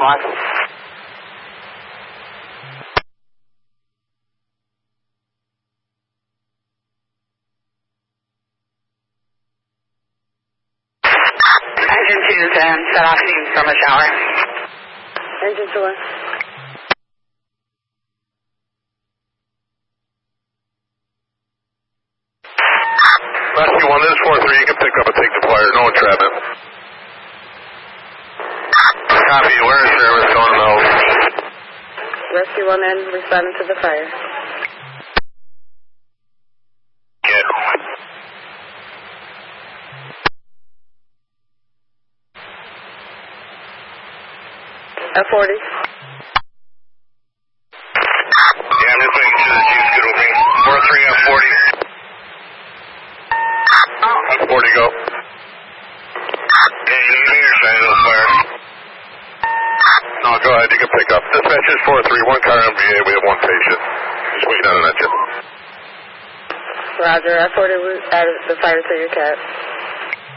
loss. Engine 2 10, set off steam from a shower. Engine 2. Rescue 1, this is 4-3, you can pick up and take the flyer, no entrapment. Copy, where is service going out? Rescue 1 and responding to the fire. Yeah. F40. Yeah, I'm just making sure the Jeep's good opening. 4-3 F40. F40 go. Yeah, you need me or should I handle the fire? No, go ahead, you can pick up. Dispatch is 4-3, one car MVA, we have one patient. Just waiting on an engine. Roger, F40 added the fire to your cat.